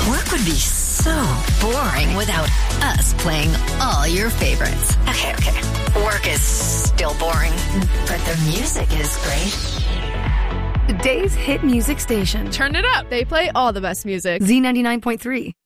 Work would be so boring without us playing all your favorites. Okay. Work is still boring, but the music is great. Today's hit music station. Turn it up. They play all the best music. Z99.3.